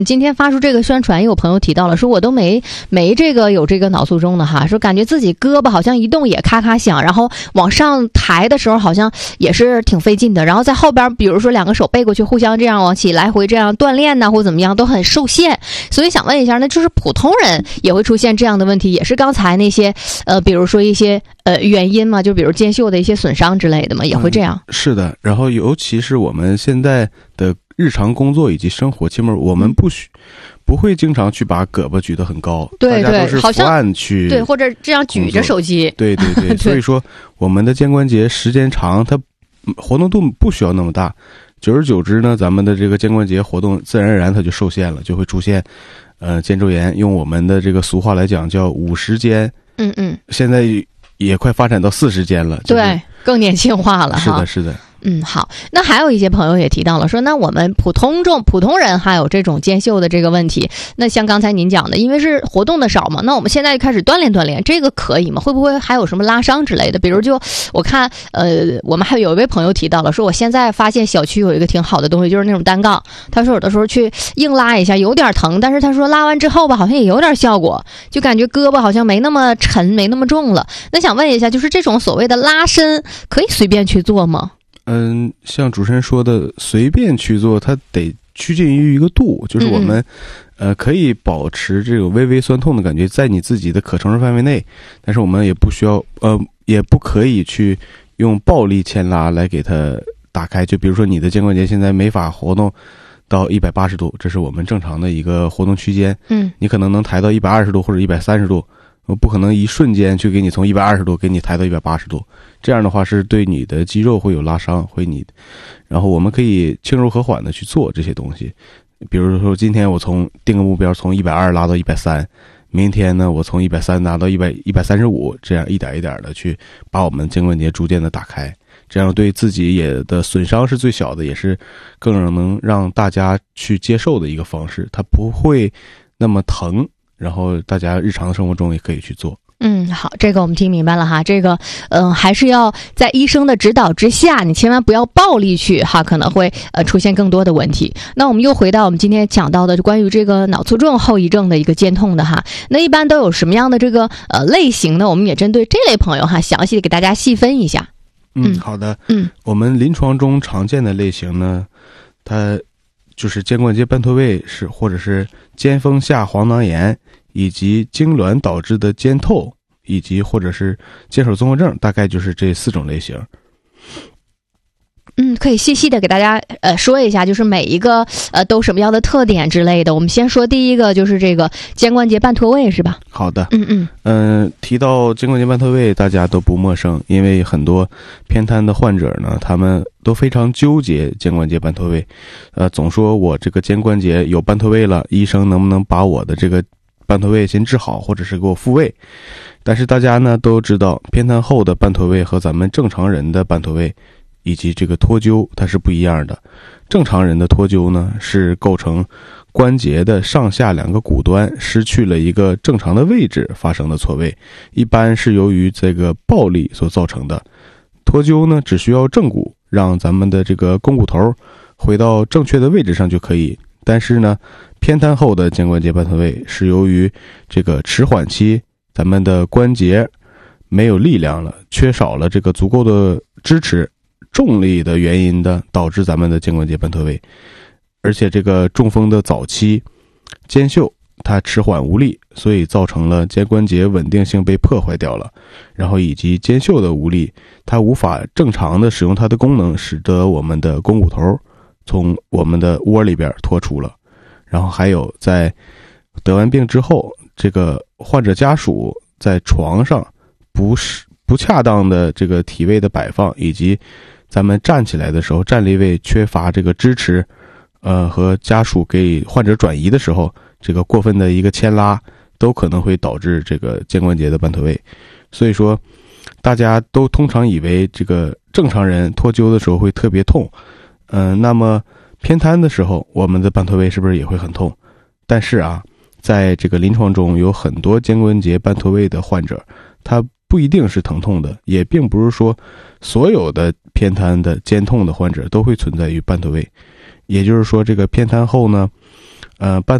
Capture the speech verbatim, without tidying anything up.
今天发出这个宣传，有朋友提到了，说我都没没这个有这个脑卒中的哈，说感觉自己胳膊好像一动也咔咔响，然后往上抬的时候好像也是挺费劲的，然后在后边比如说两个手背过去互相这样往起来回这样锻炼呐，或怎么样都很受限。所以想问一下，那就是普通人也会出现这样的问题，也是刚才那些呃比如说一些呃原因嘛，就比如肩袖的一些损伤之类的嘛，也会这样、 嗯、是的。然后尤其是我们现在的日常工作以及生活，起码我们不许、嗯、不会经常去把胳膊举得很高， 对对， 大家都是伏案去， 对，或者这样举着手机， 对对 对, 对所以说我们的肩关节时间长，它活动度不需要那么大，久而久之呢，咱们的这个肩关节活动自然而然它就受限了，就会出现呃肩周炎。用我们的这个俗话来讲叫五十肩， 嗯嗯， 现在也快发展到四十肩了， 对、就是，更年轻化了哈。 是的，是的。 嗯，好，那还有一些朋友也提到了说，那我们普通众普通人还有这种肩袖的这个问题，那像刚才您讲的，因为是活动的少嘛，那我们现在开始锻炼锻炼，这个可以吗？会不会还有什么拉伤之类的？比如就我看，呃，我们还有一位朋友提到了，说我现在发现小区有一个挺好的东西，就是那种单杠，他说有的时候去硬拉一下有点疼，但是他说拉完之后吧，好像也有点效果，就感觉胳膊好像没那么沉，没那么重了。那想问一下，就是这种所谓的拉伸，可以随便去做吗？ 嗯，像主持人说的，随便去做，它得趋近于一个度，就是我们、嗯、呃可以保持这种微微酸痛的感觉在你自己的可承受范围内，但是我们也不需要呃也不可以去用暴力牵拉来给它打开。就比如说你的肩关节现在没法活动到一百八十度，这是我们正常的一个活动区间，嗯，你可能能抬到一百二十度或者一百三十度，我不可能一瞬间去给你从一百二十度给你抬到一百八十度，这样的话是对你的肌肉会有拉伤，会你，然后我们可以轻柔和缓的去做这些东西。比如说今天我从定个目标，从一百二拉到一百三，明天呢我从一百三拉到一百一百三十五，这样一点一点的去把我们肩关节逐渐的打开，这样对自己也的损伤是最小的，也是更能让大家去接受的一个方式，它不会那么疼，然后大家日常生活中也可以去做。 嗯，好，这个我们听明白了哈。这个，嗯、呃，还是要在医生的指导之下，你千万不要暴力去哈，可能会呃出现更多的问题。那我们又回到我们今天讲到的关于这个脑卒中后遗症的一个肩痛的哈。那一般都有什么样的这个呃类型呢？我们也针对这类朋友哈，详细的给大家细分一下。 嗯，好的。嗯，我们临床中常见的类型呢，它就是肩关节半脱位是或者是肩峰下黄囊炎，以及痉挛导致的肩透，以及或者是肩手综合症，大概就是这四种类型。 嗯，可以细细的给大家呃说一下，就是每一个呃都什么样的特点之类的。我们先说第一个，就是这个肩关节半脱位，是吧？ 好的。 嗯嗯嗯、呃，提到肩关节半脱位，大家都不陌生，因为很多偏瘫的患者呢，他们都非常纠结肩关节半脱位，呃，总说我这个肩关节有半脱位了，医生能不能把我的这个半脱位先治好，或者是给我复位？但是大家呢都知道，偏瘫后的半脱位和咱们正常人的半脱位以及这个脱臼它是不一样的。正常人的脱臼呢是构成关节的上下两个骨端失去了一个正常的位置发生的错位，一般是由于这个暴力所造成的。脱臼呢只需要正骨让咱们的这个肱骨头回到正确的位置上就可以，但是呢偏瘫后的肩关节半脱位是由于这个迟缓期咱们的关节没有力量了，缺少了这个足够的支持重力的原因的，导致咱们的肩关节半脱位。而且这个中风的早期，肩袖它迟缓无力，所以造成了肩关节稳定性被破坏掉了，然后以及肩袖的无力，它无法正常的使用它的功能，使得我们的肱骨头从我们的窝里边脱出了。然后还有在得完病之后，这个患者家属在床上不是不恰当的这个体位的摆放，以及咱们站起来的时候站立位缺乏这个支持，呃，和家属给患者转移的时候，这个过分的一个牵拉，都可能会导致这个肩关节的半脱位。所以说，大家都通常以为这个正常人脱臼的时候会特别痛，嗯、呃，那么偏瘫的时候，我们的半脱位是不是也会很痛？但是啊，在这个临床中有很多肩关节半脱位的患者，他不一定是疼痛的，也并不是说所有的偏瘫的肩痛的患者都会存在于半脱位。也就是说，这个偏瘫后呢， 呃，半